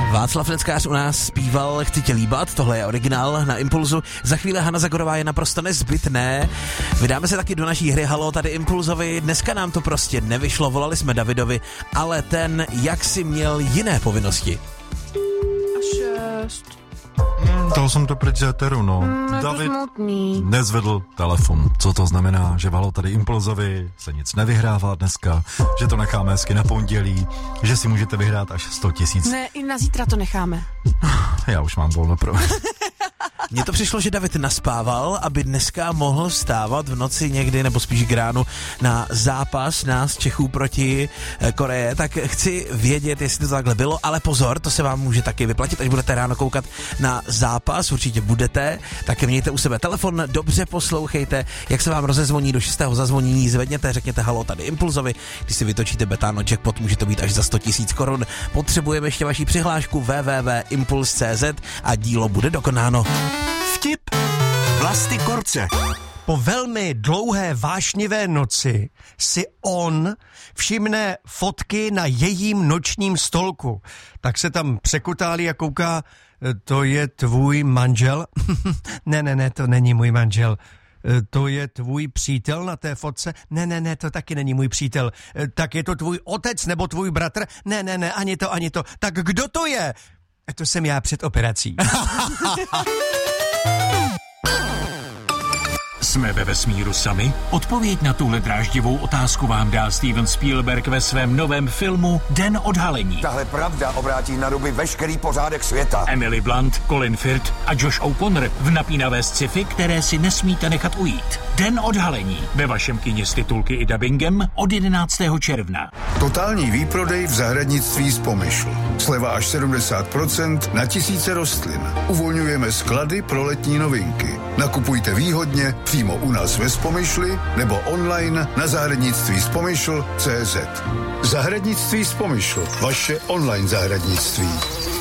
Václav Neckář u nás zpíval Chci tě líbat, tohle je originál na Impulzu. Za chvíli Hana Zagorová je naprosto nezbytné. Vydáme se taky do naší hry Halo tady Impulzovi. Dneska nám to prostě nevyšlo, volali jsme Davidovi, ale ten jak si měl jiné povinnosti. A 6. Dal jsem to pryč z éteru, no. David nezvedl telefon. Co to znamená? Že Halo tady Impulzovi se nic nevyhrává dneska, že to necháme hezky na pondělí, že si můžete vyhrát až 100 000. Ne, i na zítra to necháme. Já už mám volno pro. Mně to přišlo, že David naspával, aby dneska mohl vstávat v noci někdy, nebo spíš k ránu, na zápas nás Čechů proti Koreji. Tak chci vědět, jestli to takhle bylo, ale pozor, to se vám může taky vyplatit, až budete ráno koukat na zápas, určitě budete, tak mějte u sebe telefon, dobře poslouchejte, jak se vám rozezvoní do 6. zazvonění, zvedněte, řekněte Halo tady Impulzovi, když si vytočíte Betano Jackpot, může to být až za 100 000 korun. Potřebujeme ještě vaši přihlášku www.impuls.cz a dílo bude dokonáno. Vtip Vlasty Korce. Po velmi dlouhé vášnivé noci si on všimne fotky na jejím nočním stolku. Tak se tam překutálí a kouká, to je tvůj manžel? Ne, to není můj manžel. To je tvůj přítel na té fotce? Ne, to taky není můj přítel. Tak je to tvůj otec nebo tvůj bratr? Ne, ani to. Tak kdo to je? To jsem já před operací. Jsme ve vesmíru sami? Odpověď na tuhle dráždivou otázku vám dá Steven Spielberg ve svém novém filmu Den odhalení. Tahle pravda obrátí na ruby veškerý pořádek světa. Emily Blunt, Colin Firth a Josh O'Connor v napínavé sci-fi, které si nesmíte nechat ujít. Den odhalení ve vašem kině s titulky i dabingem od 11. června. Totální výprodej v zahradnictví z Pomyšl. Sleva až 70% na tisíce rostlin. Uvolňujeme sklady pro letní novinky. Nakupujte výhodně přímo u nás ve Spomyšli nebo online na zahradnictví.spomyšl.cz. Zahradnictví z Pomyšl. Vaše online zahradnictví.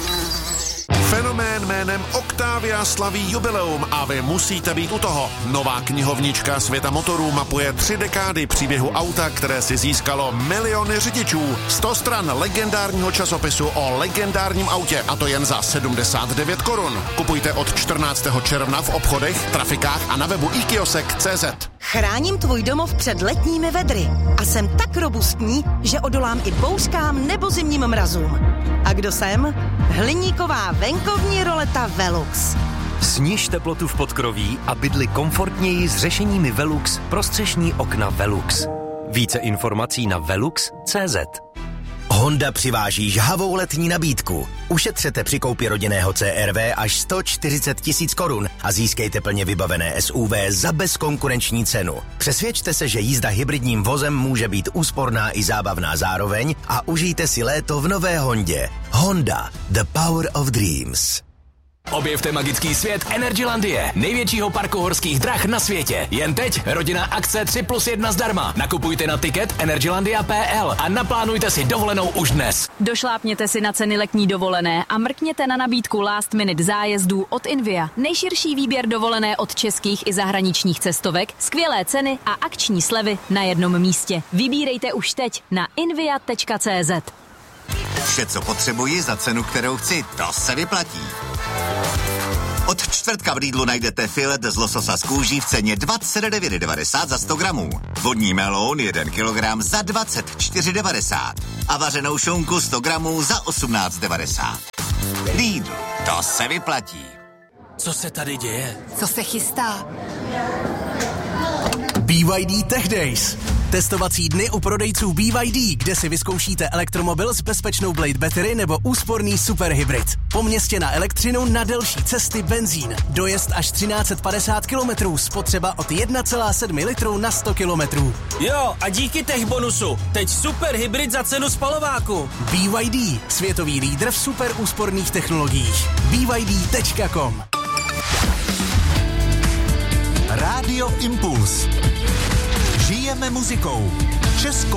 Fenomén jménem Octavia slaví jubileum a vy musíte být u toho. Nová knihovnička světa motorů mapuje 3 dekády příběhu auta, které si získalo miliony řidičů. 100 stran legendárního časopisu o legendárním autě, a to jen za 79 korun. Kupujte od 14. června v obchodech, trafikách a na webu ikiosek.cz. Chráním tvůj domov před letními vedry a jsem tak robustní, že odolám i bouřkám nebo zimním mrazům. A kdo jsem? Hliníková venkovní roleta Velux. Sniž teplotu v podkroví a bydli komfortněji s řešeními Velux pro střešní okna Velux. Více informací na velux.cz. Honda přiváží žhavou letní nabídku. Ušetřete při koupi rodinného CR-V až 140 000 korun a získejte plně vybavené SUV za bezkonkurenční cenu. Přesvědčte se, že jízda hybridním vozem může být úsporná i zábavná zároveň a užijte si léto v nové Hondě. Honda, the power of dreams. Objevte magický svět Energylandie, největšího parku horských drah na světě. Jen teď rodinná akce 3+1 zdarma. Nakupujte na tiket energylandia.pl a naplánujte si dovolenou už dnes. Došlápněte si na ceny letní dovolené a mrkněte na nabídku last minute zájezdů od Invia. Nejširší výběr dovolené od českých i zahraničních cestovek, skvělé ceny a akční slevy na jednom místě. Vybírejte už teď na invia.cz. Vše, co potřebuji za cenu, kterou chci, to se vyplatí. Od čtvrtka v Lidlu najdete filet z lososa z kůží v ceně 29,90 za 100 gramů. Vodní meloun 1 kilogram za 24,90 a vařenou šunku 100 gramů za 18,90. Lidl, to se vyplatí. Co se tady děje? Co se chystá? BYD Tech Days. Testovací dny u prodejců BYD, kde si vyzkoušíte elektromobil s bezpečnou Blade Battery nebo úsporný superhybrid. Po městě na elektřinu, na delší cesty benzín. Dojezd až 1350 km, spotřeba od 1,7 litru na 100 km. Jo, a díky tech bonusu, teď superhybrid za cenu spalováku. BYD, světový lídr v super úsporných technologiích. BYD.com. Rádio Impuls. Žijeme muzikou. Českou